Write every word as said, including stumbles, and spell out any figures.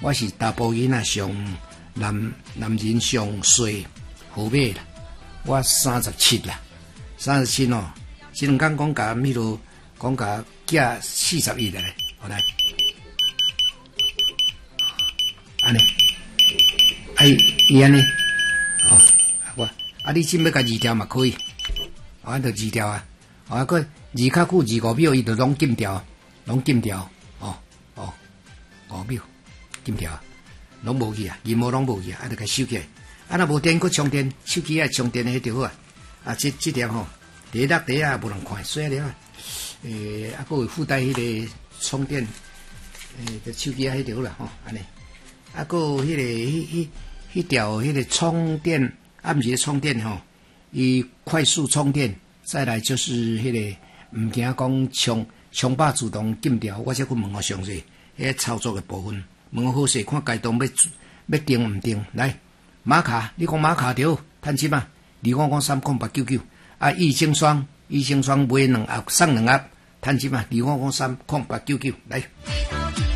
我是查甫囡仔上男男人上细好买啦，我三十七啦，三十七哦，这两天讲甲迄落讲甲寄四十亿的咧，好来，安尼，哎，伊安尼，哦，我啊，你先要甲二条嘛可以，啊，就二条啊，啊，个二较久二五秒，伊就拢禁掉，拢禁掉，哦哦，五秒。金条拢无去啊，银毛拢无去啊，啊，就甲收起来。啊，若无电佫充电，手机啊充电迄就好啊。啊，这这点吼，第一落第一啊无人看，所以了。诶，啊，佫有附带迄个充电，诶，个手机啊迄就好啦吼，安尼。啊，佫有迄个迄迄迄条迄个充电，啊，毋是充电吼，伊快速充电，再来就是迄个毋惊讲充充饱自动禁掉，我则去问下详细迄操作的部分。问好势，看该动要要定毋定？来，马卡，你讲马卡着趁钱嘛？二五五三空八九九，啊，益生霜，益生霜买两盒送两盒，趁钱嘛？二五五三空八九九，来。